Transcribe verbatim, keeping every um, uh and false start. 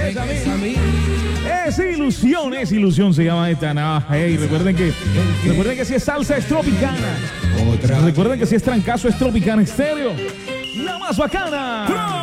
es a mí. Es ilusión, es ilusión se llama esta. No, hey, recuerden que, recuerden que si es salsa es tropicana. Recuerden que si es trancazo es tropicana estéreo. La más bacana.